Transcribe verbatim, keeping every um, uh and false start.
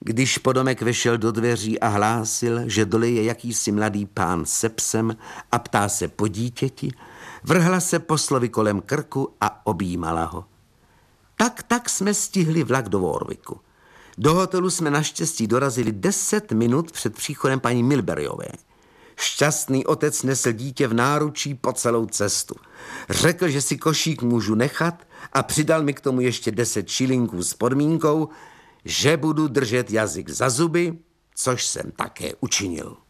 Když podomek vešel do dveří a hlásil, že dole je jakýsi mladý pán se psem a ptá se po dítěti, vrhla se poslovi kolem krku a objímala ho. Tak, tak jsme stihli vlak do Warwicku. Do hotelu jsme naštěstí dorazili deset minut před příchodem paní Milburyové. Šťastný otec nesl dítě v náručí po celou cestu. Řekl, že si košík můžu nechat a přidal mi k tomu ještě deset šilinků s podmínkou, že budu držet jazyk za zuby, což jsem také učinil.